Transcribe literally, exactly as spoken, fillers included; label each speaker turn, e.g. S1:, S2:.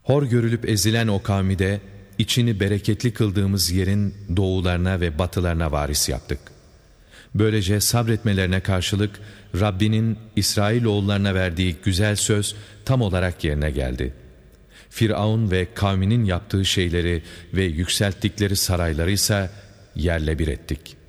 S1: Hor görülüp ezilen o kavmi de içini bereketli kıldığımız yerin doğularına ve batılarına varis yaptık. Böylece sabretmelerine karşılık Rabbinin İsrailoğullarına verdiği güzel söz tam olarak yerine geldi. Firavun ve kavminin yaptığı şeyleri ve yükselttikleri sarayları ise yerle bir ettik.